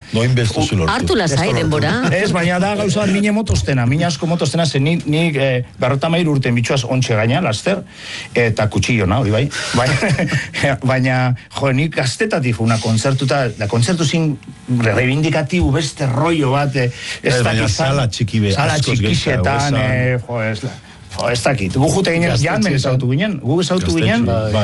Noin bestu zulortu. Artu lasai denbora. Ez, baina da gauza bat mine motostena, mine asko motostena, zen nik 53 urte bitxuaz ontxe gaina, laster, eta kutxillona, hori bai. Baina, jo, nik gaztetatik una kontzertuta, da kontzertu zin reivindikatibu beste rollo bat, baina sala txiki be, sala txikixetan, jo, ez dakit, gu jute ginen, janmen ezautu ginen, gu ezautu ginen,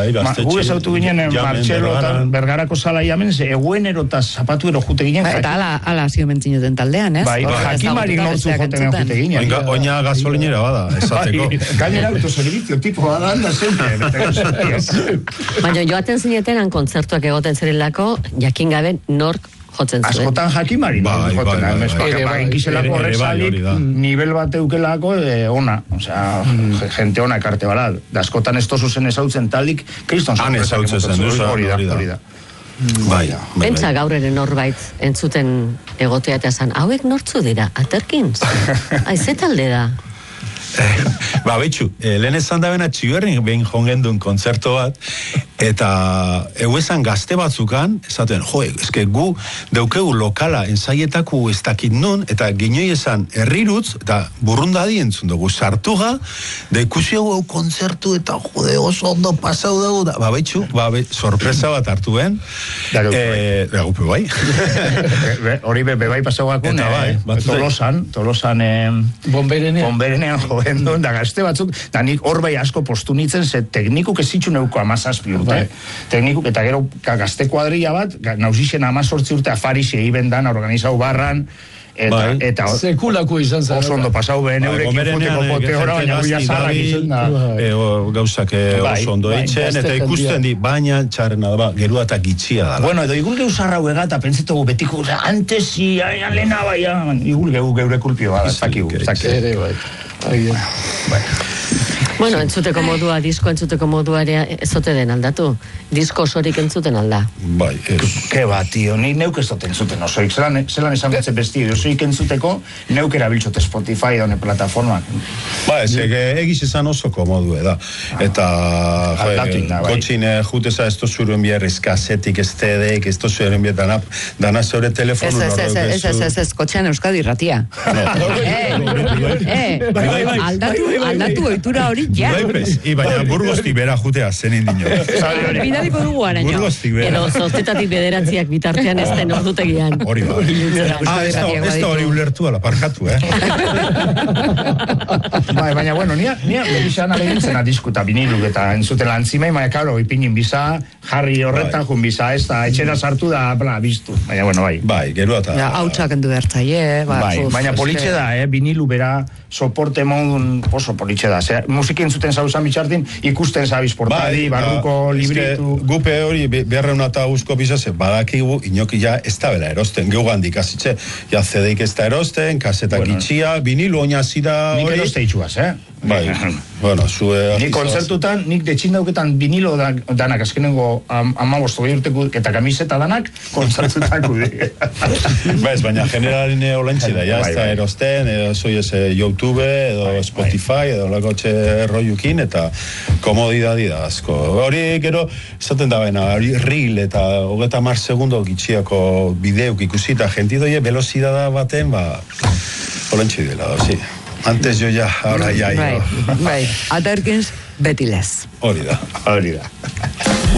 Martxelo eta Bergarako sala jamen, eguenero eta zapatuero jute ginen. Eta ala zio mentzinuten taldean, ez? Bai, jakimarik nortzu joten jute ginen. Oina gasolinera bada, esateko. Gainera autoservizio, tipo, anda sempre. Baina joaten zinetenan kontzertuak egoten zerelako, jakin gabe nork jotzen zuen. Askotan jakimari jotzen. Giselako horrezalik, nivel bat eukelako ona. Osea, gente ona ekarte bala. Da askotan ez tozuzen ezautzen talik, kriston han ezautzen zen, hori da. Pentsa gaur ere norbait entzuten egotea eta zan, hauek nortzu dira, Aterkins? Aize talde da? Betxu, lehen esan da bena txiberrin behin jongendun kontzerto bat, eta esan gazte batzukan, esaten, eske gu deukegu lokala ensaietako ez dakit nun, eta ginoi esan herrirutz, eta burrundadi entzun dugu, sartuga, da ikusi hau kontzertu, eta jode oso ondo pasau dugu, betxu, sorpresa bat hartu ben, dagupe bai. Hori bai pasau gakun, Tolosan, bomberenean jogendun, da gazte batzuk, da nik hor bai asko postu nitzen, ze teknikuk ez zitsu neuko 17 urte. Teknikuk, eta gero gazte kuadrilla bat, nauzixen 18 urte afarixe ibendan, organizau barran, eta sekulako izan zara. Oso ondo pasau behen eurekin futeko pote hora, baina guia zarrak izan da. Gauzak oso ondo eitzen, eta ikusten di, baina txarrena da, gerua eta gitxia da. Bueno, edo igul gehu zarra huega, eta pentsatugu betiko, antes si, lehena baia, igul geure kulpio, ez dakigu. Ere bai. Bueno, entzuteko modua, disko entzuteko modua ere ezote den aldatu. Disko osorik entzuten alda. Bai, ez. Ke bat, tio, ni neuk ez dut entzuten osoik. Zelan esan batzen besti, osoik entzuteko, neuk erabiltzote Spotify daune plataformak. Egiz esan oso komodu, da. Eta, gotxine, juteza ez tozuruen biarriz kasetik, ez tedeik, ez tozuruen biar dana zore telefonu. Ez, kotxean Euskadi irratia. Aldatu oitura hori ja. Baina Burgostik bera jutea zen indino. Bidaliko dugu araño. Burgostik bera. Edo zortetatik bederatziak bitartean ez den ordutegian. Hori ba. Ez da hori ulertu ala parkatu, Baina, bueno, nia begizan abegintzen adiskuta biniluk eta entzuten lantzimei, baina, karo, ipinin biza, jarri horretan jun biza, ez da, etxera sartu da, biztu. Baina, bueno, bai. Bai, gero eta... Hautsak endu bertzaie, baina politxe da, binilu bera, soporte modun oso politxe da. Musikin zuten zauzan bitxartin, ikusten zabiz portadi, barruko libritu. Gupe hori, beharreun eta guzko bizase, badakigu, inoki ja ez da bela erosten, geu gandik azitxe, ja zedeik ez da erosten, kasetak itxia, vinilu oina zida hori. Nik eroste itxuaz, Bai, bueno, zue... Nik kontzertutan, nik detxindauketan vinilo danak, azkenengo 15 urteko eta kamiseta danak, kontzertutako di. Baina generaline olentzi da, ja, ez da erosten, zoi ez YouTube, edo Spotify, edo lakotxe roiukin, eta komodidadi da asko. Hori, gero, esaten da baina, hori reel eta 30 segundo gitxiako bideuk ikusita, jentidoie, velozidada baten, olentzi dela, sí. Antes yo ya, ahora ya. Bai, Aterkins, beti lez. Hori da.